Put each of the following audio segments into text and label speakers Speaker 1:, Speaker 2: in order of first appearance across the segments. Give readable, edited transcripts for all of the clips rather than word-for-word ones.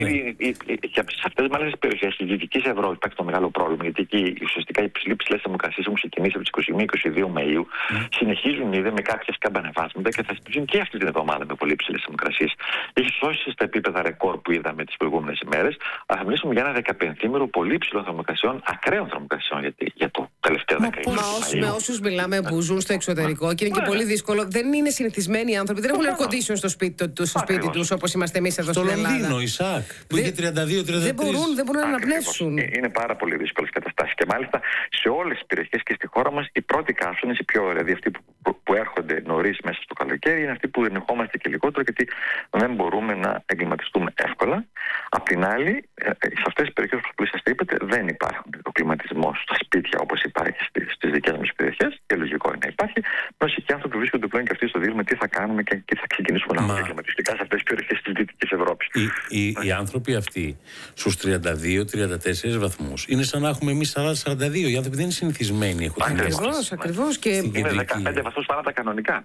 Speaker 1: σε αυτές τις περιοχές της Δυτικής Ευρώπης υπάρχει το μεγάλο πρόβλημα, γιατί εκεί ουσιαστικά οι υψηλές θερμοκρασίες έχουν ξεκινήσει από τις 21-22 Μαΐου, συνεχίζουν ήδη με κάποια σκαμπανεβάσματα και θα συνεχίσουν και αυτή την εβδομάδα με πολύ υψηλές θερμοκρασίες. Έχει σώσει στα επίπεδα ρεκόρ που είδαμε τις προηγούμενες ημέρες, αλλά θα μιλήσουμε για ένα 15ήμερο πολύ υψηλών θερμοκρασιών, ακραίων θερμοκρασιών για το τελευταίο δεκαήμερο.
Speaker 2: Με όσους μιλάμε που ζουν στο εξωτερικό και είναι και πολύ δύσκολο, δεν είναι συνηθισμένοι άνθρωποι, δεν έχουν air condition στο σπίτι τους όπως είμαστε εμείς εδώ στην Ελλάδα.
Speaker 3: Στο Λονδίνο, Ισάκ, που είχε 32-33.
Speaker 2: Δεν μπορούν να αναπνεύσουν.
Speaker 1: Είναι πάρα πολύ δύσκολες καταστάσεις και μάλιστα σε όλες τις περιοχές και στη χώρα μας οι πρώτοι καύσονες, οι πιο δηλαδή αυτοί που έρχονται νωρίς μέσα στο καλοκαίρι, είναι αυτοί που ενεχόμαστε και λιγότερο, γιατί δεν μπορούμε να εγκληματιστούμε εύκολα. Απ' την άλλη, σε αυτές τις περιοχές που σας είπατε, δεν υπάρχει ο κλιματισμός στα σπίτια όπως υπάρχει στις δικές μας περιοχές, και λογικό είναι να υπάρχει. Ενώ και οι άνθρωποι βρίσκονται πλέον και αυτοί στο δίλημμα τι θα κάνουμε και θα ξεκινήσουμε να έχουμε κλιματιστικά σε αυτές τις περιοχές της Δυτικής Ευρώπης.
Speaker 3: Οι άνθρωποι αυτοί στους 32-34 βαθμούς είναι σαν να έχουμε εμείς 40-42. Οι άνθρωποι δεν είναι συνηθισμένοι.
Speaker 2: Ακριβώς. Και
Speaker 1: είναι 15 βαθμούς πάνω τα κανονικά.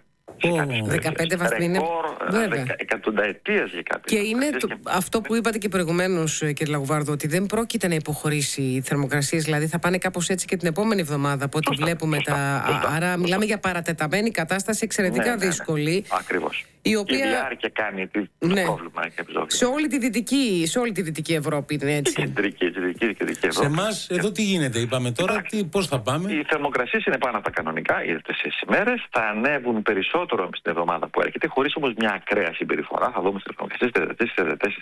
Speaker 2: 15 βαθμοί είναι.
Speaker 1: Εκατονταετίες για κάποιες.
Speaker 2: Και είναι αυτό που είπατε και προηγουμένως, κύριε Λαγουβάρδο, ότι δεν πρόκειται να υποχωρήσει οι θερμοκρασίες. Δηλαδή θα πάνε κάπως έτσι και την επόμενη εβδομάδα από ό,τι βλέπουμε. Άρα μιλάμε για παρατεταμένη κατάσταση, εξαιρετικά δύσκολη.
Speaker 1: Ακριβώς.
Speaker 2: Η οποία...
Speaker 1: Η διάρκεια κάνει το πρόβλημα.
Speaker 2: Σε όλη τη Δυτική Ευρώπη είναι έτσι.
Speaker 1: Κεντρική Ευρώπη.
Speaker 3: Σε εμάς εδώ τι γίνεται, είπαμε τώρα, πώς θα πάμε.
Speaker 1: Οι θερμοκρασίες είναι πάνω από τα κανονικά, οι 4 ημέρες. Θα ανέβουν περισσότερο στην εβδομάδα που έρχεται, χωρίς όμως μια ακραία συμπεριφορά. Θα δούμε στις θερμοκρασίες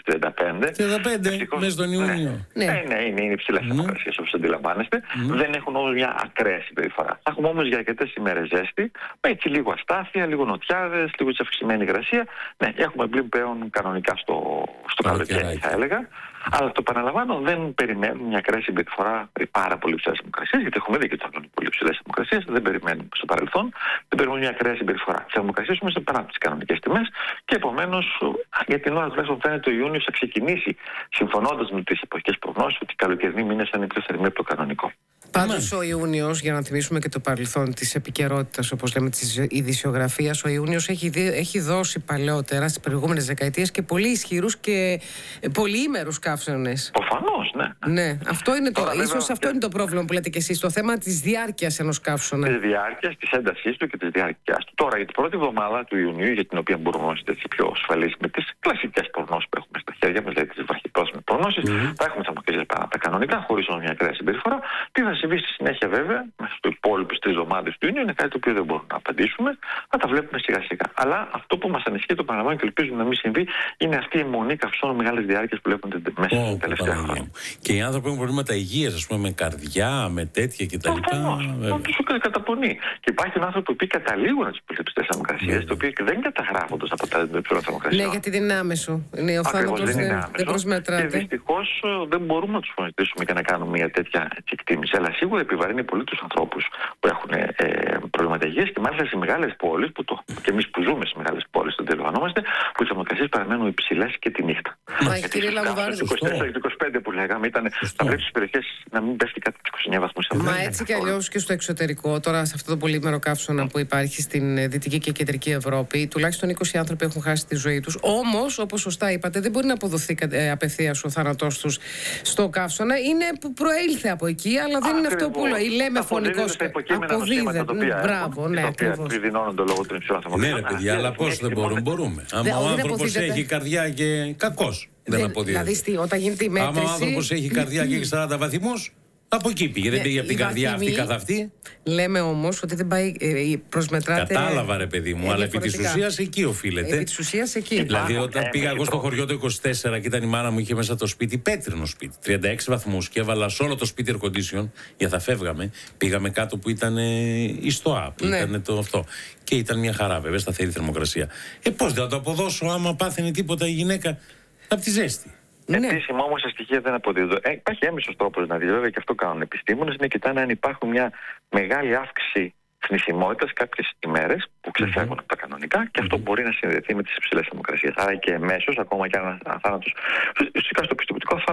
Speaker 1: 34-35.
Speaker 3: 35 μέσα στον Ιούνιο.
Speaker 1: Είναι υψηλές θερμοκρασίες όπως αντιλαμβάνεστε. Δεν έχουν όμως μια ακραία συμπεριφορά. Θα έχουμε όμως για αρκετές ημέρες ζέστη, με έτσι λίγο αστάθεια, λίγο νοτιάδες, λίγο αυξημένη υγρασία. Ναι, έχουμε μπει πλέον κανονικά στο καλοκαίρι, θα έλεγα. Αλλά το επαναλαμβάνω, δεν περιμένουμε μια ακραία συμπεριφορά πάρα πολύ υψηλές θερμοκρασίες, γιατί έχουμε δει και το πολύ υψηλές θερμοκρασίες. Δεν περιμένουμε στο παρελθόν, δεν περιμένουμε μια ακραία συμπεριφορά. Οι θερμοκρασίες όμως είναι πάνω από τις κανονικές τιμές και επομένως για την ώρα τουλάχιστον φαίνεται ο Ιούνιος θα ξεκινήσει συμφωνώντας με τις εποχικές προγνώσεις ότι οι καλοκαιρινοί μήνες θα είναι πιο θερμοί από το κανονικό.
Speaker 2: Πάντως ο Ιούνιος, για να θυμίσουμε και το παρελθόν της επικαιρότητας, όπως λέμε, της ειδησιογραφίας, ο Ιούνιος έχει δώσει παλαιότερα στις προηγούμενες δεκαετίες και πολύ ισχυρούς και πολυήμερους καύσονες.
Speaker 1: Προφανώς, ναι.
Speaker 2: Ναι, αυτό είναι ίσως αυτό είναι το πρόβλημα που λέτε και εσείς, το θέμα της διάρκειας ενός καύσωνα.
Speaker 1: Της διάρκειας, της έντασής του και της διάρκειας του. Τώρα, για την πρώτη εβδομάδα του Ιουνίου, για την οποία μπορούμε να είμαστε πιο ασφαλείς με τις κλασικές προγνώσεις που έχουμε στα χέρια μας, δηλαδή τις βραχυπρόθεσμες προγνώσεις, θα έχουμε θερμοκρασίες πάνω από τα κανονικά, χωρίς όμως μια ακραία συμπεριφορά. Τι θα συμβεί στη συνέχεια, βέβαια, μέσα στο υπόλοιπο 3 εβδομάδες του Ιουνίου, είναι κάτι το οποίο δεν μπορούμε να απαντήσουμε. Θα τα βλέπουμε σιγά-σιγά. Αλλά αυτό που μας ανησυχεί, το παραλαμβάνω και ελπίζουμε να μην συμβεί, είναι αυτή η αιμονή καυσών μεγάλης διάρκειας που βλέπουμε μέσα στα τελευταία χρόνια.
Speaker 3: Και οι άνθρωποι έχουν προβλήματα υγείας, ας πούμε, με καρδιά, με τέτοια κτλ.
Speaker 1: Αυτό σου καταπονεί. Και υπάρχουν άνθρωποι που καταλήγουν τις υψηλές θερμοκρασίες, το οποίο δεν καταγράφονται από τα υψηλά θερμοκρασία.
Speaker 2: Ναι, γιατί δεν είναι άμεσο. Ναι, ο θάνατος δεν προσμετράται.
Speaker 1: Και δυστυχώς δεν μπορούμε να τους φωνητήσουμε και να κάνουμε μια τέτοια εκτίμηση. Αλλά σίγουρα επιβαρύνει πολύ τους ανθρώπους που έχουν προβλήματα υγείας και μάλιστα σε μεγάλες πόλεις, και εμείς που ζούμε σε μεγάλες πόλεις, το αντιλαμβανόμαστε, που οι θερμοκρασίες παραμένουν υψηλές και τη νύχτα.
Speaker 2: Κύριε Λαγουβάρδο,
Speaker 1: το 24 και 25 που λέγαμε ήταν, θα πρέπει στις περιοχές να μην πέφτει κάτι τις 29 βαθμούς.
Speaker 2: Μα έτσι κι αλλιώς και στο εξωτερικό, τώρα σε αυτό το πολύμερο καύσωνα που υπάρχει στην Δυτική και Κεντρική Ευρώπη, τουλάχιστον 20 άνθρωποι έχουν χάσει τη ζωή τους. Όμως, όπως σωστά είπατε, δεν μπορεί να αποδοθεί απευθείας ο θάνατός τους στο καύσωνα. Είναι που προήλθε από εκεί, αλλά δεν είναι αυτό που λέμε φωνικός.
Speaker 1: Αποδίδεται.
Speaker 2: Μπράβο, ναι, ακριβώς.
Speaker 1: Επιδεινώνονται λόγω των υψηλών θερμοκρασιών.
Speaker 3: Ναι, ρε παιδιά, αλλά πώς δεν μπορούμε. Άμα ο άνθρωπος έχει καρδιά και κακός, δεν αποδίδεται.
Speaker 2: Δηλαδή, όταν γίνεται η μέτρηση.
Speaker 3: Άμα ο άνθρωπος έχει καρδιά και έχει 40 βαθμούς, από εκεί πήγε. Δεν πήγε από την καρδιά αυτή καθ' αυτή.
Speaker 2: Λέμε όμως ότι δεν πάει προσμετράται.
Speaker 3: Κατάλαβα, ρε παιδί μου, αλλά επί της ουσίας εκεί οφείλεται.
Speaker 2: Επί της ουσίας εκεί.
Speaker 3: Δηλαδή, όταν πήγα εγώ στο χωριό το 24 και ήταν η μάνα μου, είχε μέσα το σπίτι, πέτρινο σπίτι, 36 βαθμούς και έβαλα σε όλο το σπίτι air condition, για θα φεύγαμε. Πήγαμε κάτω που ήταν η ΣΤΟΑ, που ήταν το αυτό. Και ήταν μια χαρά, βέβαια, σταθερή θερμοκρασία. Πώς δεν θα το αποδώσω άμα πάθαινε τίποτα η γυναίκα από τη ζέστη.
Speaker 1: Επίσημα όμως τα στοιχεία δεν αποδίδονται. Υπάρχει έμεσος τρόπος να δει, βέβαια, και αυτό κάνουν επιστήμονες, είναι κοιτάνε αν υπάρχουν μια μεγάλη αύξηση θνησιμότητας κάποιες ημέρες που ξεφεύγουν από τα κανονικά και αυτό μπορεί να συνδεθεί με τις υψηλές θερμοκρασίες. Άρα και εμέσως, ακόμα και αν θάνατος, φυσικά στο πιστοποιητικό θα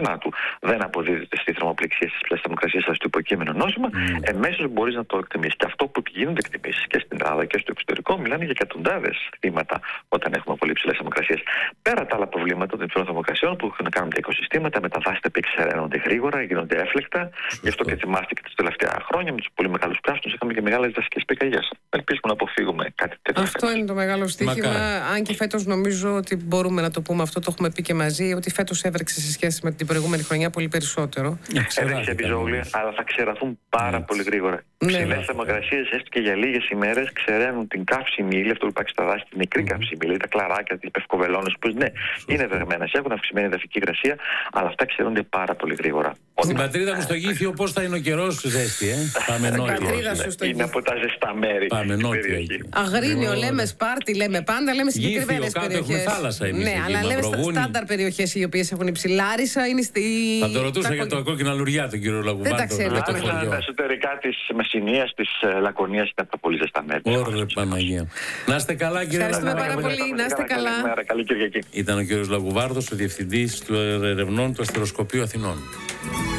Speaker 1: θανάτου δεν αποδίδεται στη θερμοπληξία στις πλαίσια θερμοκρασίας αλλά στο υποκείμενο νόσημα, εμέσως μπορείς να το εκτιμήσεις. Και αυτό που γίνονται εκτιμήσεις και στην Ελλάδα και στο εξωτερικό μιλάνε για εκατοντάδες θύματα όταν έχουμε πολύ ψηλές θερμοκρασίες. Πέρα τα άλλα προβλήματα των υψηλών θερμοκρασιών που έχουν να κάνουν τα οικοσυστήματα, με τα δάση που εξεραίνονται γρήγορα, γίνονται έφλεκτα. Γι' αυτό και θυμάστε και τα τελευταία χρόνια με τους πολύ μεγάλους καύσονες είχαμε και μεγάλες δασικές πυρκαγιές. Ελπίζουμε να αποφύγουμε κάτι τέτοιο.
Speaker 2: Αυτό είναι το μεγάλο στοίχημα. Αν και φέτος νομίζω ότι μπορούμε να το πούμε αυτό, το έχουμε πει και μαζί, ότι φέτος έβρεξε σε σχέση με την προηγούμενη χρονιά πολύ περισσότερο.
Speaker 1: Έβρεξε επιζώγλια, αλλά θα ξεραθούν πάρα πολύ γρήγορα. Ψηλές θερμοκρασίες, έστω και για λίγες ημέρες, ξεραίνουν την καύσιμη ύλη, αυτό που υπάρχει στα δάση, την νεκρή καύσιμη ύλη, τα κλαράκια, τις πευκοβελώνες, που ναι, είναι δεγμένες, έχουν αυξημένη εδαφική υγρασία, αλλά αυτά ξεραίνονται πάρα πολύ γρήγορα.
Speaker 3: Στην πατρίδα μου στο Γήθιο, πώς θα είναι ο καιρός, ζέστη, Πάμε νότια.
Speaker 1: Είναι από τα ζεστά μέρη.
Speaker 3: Πάμε νότια.
Speaker 2: Αγρίνιο, λέμε Σπάρτη, λέμε πάντα, λέμε συγκεκριμένες περιοχές.
Speaker 3: Ναι,
Speaker 2: αλλά λέμε στάνταρ περιοχές οι οποίες έχουν υψηλά. Λάρισα είναι στη.
Speaker 3: Θα το ρωτούσα για το κόκκινα λουριά τον κύριο Λαγουβάρδο.
Speaker 1: Τα εσωτερικά της Μεσσηνίας, της Λακωνίας είναι από τα πολύ ζεστά μέρη.
Speaker 3: Ωρε Παναγία. Να είστε καλά, κύριε Λαγουβάρδο.
Speaker 2: Ευχαριστούμε πάρα πολύ. Να είστε καλά.
Speaker 1: Καλή Κυριακή.
Speaker 3: Ήταν ο κύριος Λαγουβάρδος, ο διευθυντής του ερευνών του Αστεροσκοπείου Αθηνών.